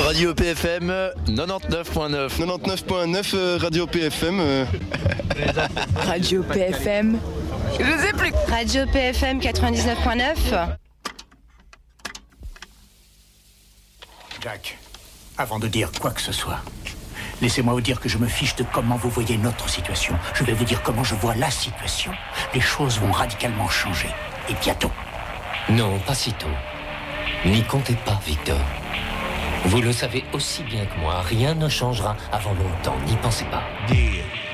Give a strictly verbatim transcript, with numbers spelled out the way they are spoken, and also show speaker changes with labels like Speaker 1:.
Speaker 1: Radio P F M quatre-vingt-dix-neuf point neuf.
Speaker 2: quatre-vingt-dix-neuf point neuf euh, Radio P F M. euh.
Speaker 3: Radio P F M.
Speaker 4: Je sais plus.
Speaker 5: Radio P F M quatre-vingt-dix-neuf point neuf.
Speaker 6: Jack, avant de dire quoi que ce soit, laissez-moi vous dire que je me fiche de comment vous voyez notre situation. Je vais vous dire comment je vois la situation. Les choses vont radicalement changer. Et bientôt.
Speaker 7: Non, pas si tôt. N'y comptez pas, Victor. Vous le savez aussi bien que moi, rien ne changera avant longtemps, n'y pensez pas.
Speaker 8: Dear